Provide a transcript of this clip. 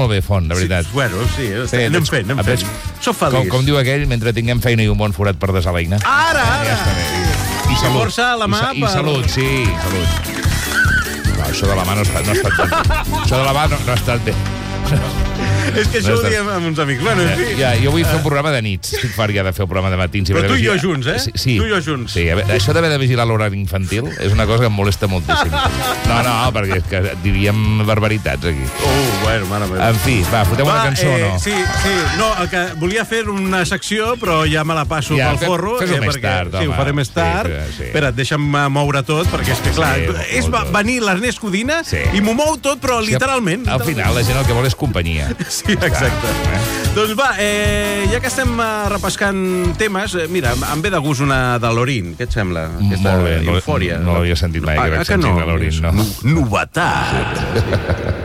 molt bé, Font, de veritat. Sí, bueno, sí, anem fent. Sóc feliç. Com diu aquell, mentre tinguem feina i un bon forat per desaleinar. Ara! Ja està bé. I salut. Força a la mà. I salut, sí, salut. No, això de la mà no ha estat bé. Això de la mà no ha estat bé. És que això ho diem amb uns amics. Bueno, en fi. Ja, jo vull fer un programa de nits. Estic fart ja de fer un programa de matins. Però tu i jo junts, eh? Sí. Tu i jo junts. Sí, això d'haver de vigilar l'horari infantil és una cosa que em molesta moltíssim. No, perquè és que diríem barbaritats aquí. Bueno, mare meva. En fi, va, fotem una cançó o no? Sí. No, el que volia fer una secció, però ja me la passo pel forro. Fes-ho més tard, home. Sí, ho faré més tard. Espera't, deixa'm moure tot, perquè és que, clar, és venir l'Ernest Codina i m'ho mou tot, però literalment. Al final la gent el que vol és companyia. Sí, exacte. Doncs va, ja que estem repescant temes, mira, em ve de gust una de l'Orin. Què et sembla? Molt bé. Eufòria. No l'havia sentit mai, que vaig sentir de l'Orin. Novetat.